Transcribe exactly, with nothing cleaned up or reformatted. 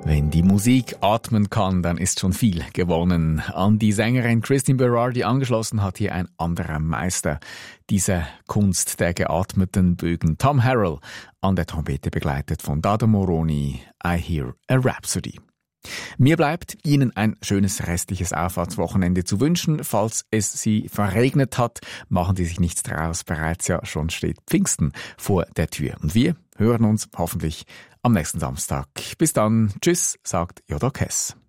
Wenn die Musik atmen kann, dann ist schon viel gewonnen. An die Sängerin Christine Berardi angeschlossen hat hier ein anderer Meister dieser Kunst der geatmeten Bögen, Tom Harrell, an der Trompete begleitet von Dado Moroni, I Hear a Rhapsody. Mir bleibt, Ihnen ein schönes restliches Auffahrtswochenende zu wünschen. Falls es Sie verregnet hat, machen Sie sich nichts draus. Bereits ja schon steht Pfingsten vor der Tür. Und wir hören uns hoffentlich am nächsten Samstag. Bis dann. Tschüss, sagt Jodok Hess.